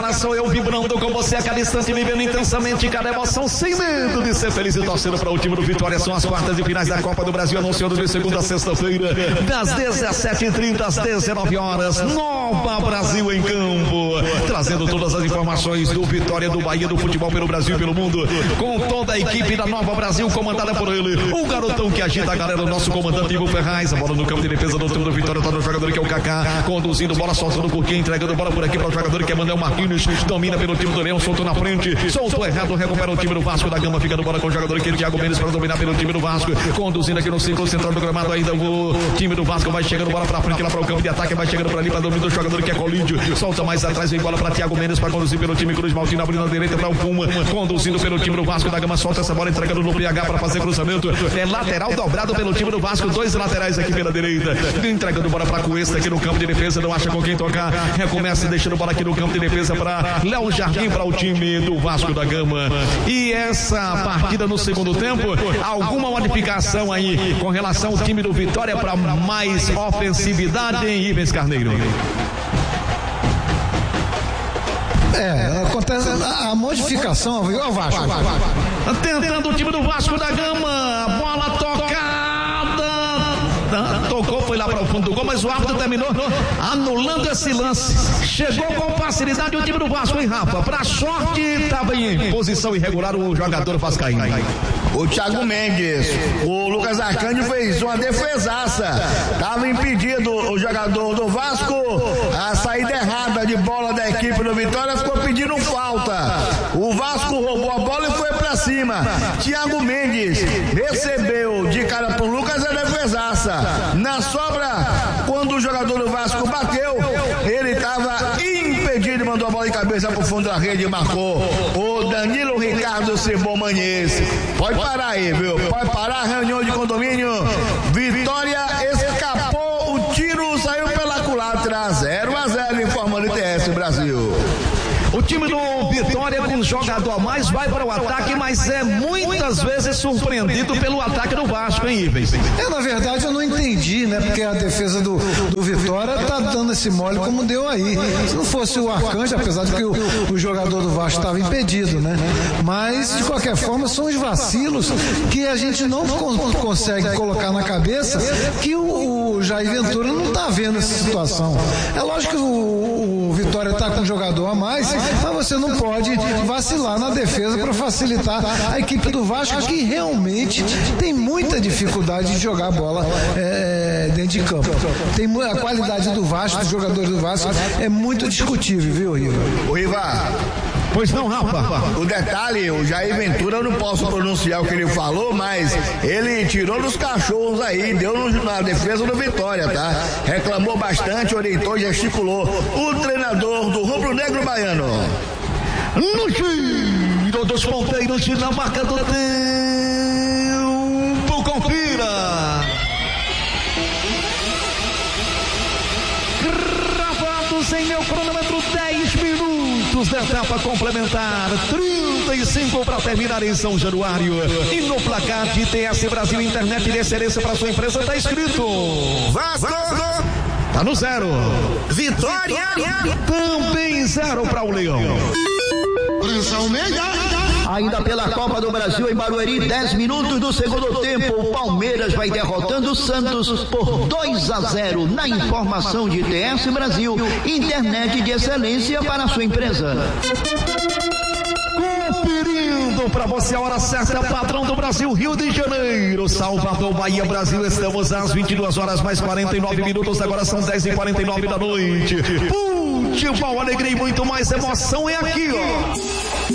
cara, sou eu vibrando com você a cada instante, vivendo intensamente cada emoção, sem medo de ser feliz e torcendo para o time do Vitória. São as quartas de finais da Copa do Brasil, anunciando de segunda a sexta-feira, das 17h30 às 19 horas, Nova Brasil em campo, trazendo todas as informações do Vitória, do Bahia, do futebol pelo Brasil e pelo mundo, com toda a equipe da Nova Brasil, comandada por ele, o garotão que agita a galera, o nosso comandante Ivo Ferraz. A bola no campo de defesa do time do Vitória, tá no jogador que é o Kaká, conduzindo, bola soltando por quem, entregando bola por aqui para o jogador que é Manuel Marquinhos, domina pelo time do Leão, soltou na frente, soltou errado, recupera o time do Vasco da Gama, fica no bola com o jogador que é Thiago Mendes para dominar pelo time do Vasco, conduzindo aqui no círculo central do gramado, ainda o time do Vasco vai chegando, bola para frente, lá para o campo de ataque, vai chegando por ali para dominar o jogador que é Colídio, solta mais atrás, vem bola para Thiago Mendes para conduzir pelo time Cruz Maltino, abrindo na direita para o Puma, conduzindo pelo time do Vasco da Gama, solta essa bola, entregando no PH para fazer cruzamento, é lateral dobrado pelo time do Vasco, dois laterais aqui pela direita, entregando bola para Cuesta aqui no campo de defesa, não acha com quem tocar, recomeça deixando bola aqui no campo de defesa para Léo Jardim, para o time do Vasco da Gama. E essa partida no segundo tempo, alguma modificação aí com relação ao time do Vitória para mais ofensividade em Ives Carneiro? Acontece a modificação, o Vasco. Tentando o time do Vasco da Gama, bola tocada, tocou, foi lá para o fundo do gol, mas o árbitro terminou anulando esse lance. Chegou com facilidade o time do Vasco, hein, Rafa? Pra sorte, estava em posição irregular o jogador vascaíno. O Thiago Mendes, o Lucas Arcanjo fez uma defesaça, estava impedido o jogador do Vasco, a saída errada de bola da equipe do Vitória, ficou pedindo falta, o Vasco roubou a bola e foi pra cima. Thiago Mendes recebeu de cara pro Lucas a defesaça, na sobra, quando o jogador do Vasco bateu, ele estava impedido e mandou a bola de cabeça pro fundo da rede e marcou o Danilo Ricardo Cebomanhês. Pode parar aí, viu? Pode parar a reunião de condomínio. Vitória escapou, o tiro saiu pela culatra, 0-0, informando o ITS Brasil. O time do Vitória com um jogador a mais vai para o ataque, mas é muitas vezes surpreendido pelo ataque do Vasco, hein, Ives? Na verdade eu não entendi, né? Porque a defesa do Vitória tá dando esse mole como deu aí. Se não fosse o Arcanjo, apesar de que o jogador do Vasco estava impedido, né? Mas de qualquer forma são os vacilos que a gente não consegue colocar na cabeça que o Jair Ventura não tá vendo essa situação. É lógico que o Vitória tá com um jogador a mais, mas você não pode vacilar na defesa para facilitar a equipe do Vasco, que realmente tem muita dificuldade de jogar bola dentro de campo. A qualidade do Vasco, dos jogadores do Vasco, é muito discutível, viu, Riva? O Riva, pois não, Rafa. O detalhe, o Jair Ventura, eu não posso pronunciar o que ele falou, mas ele tirou dos cachorros aí, deu na defesa do Vitória, tá? Reclamou bastante, orientou, gesticulou. O treinador do Rubro Negro Baiano. No giro dos ponteiros na marca do tempo, confira. Gravados em meu cronômetro, 10 minutos da etapa complementar, 35 para terminar em São Januário. E no placar de ITS Brasil, internet de excelência para sua empresa, está escrito Vasco. Tá no 0. Vitória. Também 0 para o Leão. Ainda pela Copa do Brasil em Barueri, 10 minutos do segundo tempo, o Palmeiras vai derrotando o Santos por 2-0 na informação de ITS Brasil, internet de excelência para a sua empresa. Conferindo para você a hora certa, patrão do Brasil, Rio de Janeiro, Salvador, Bahia, Brasil, estamos às 22 horas mais 49 minutos, agora são 10h49 da noite. Futebol, alegria e muito mais emoção é aqui, ó.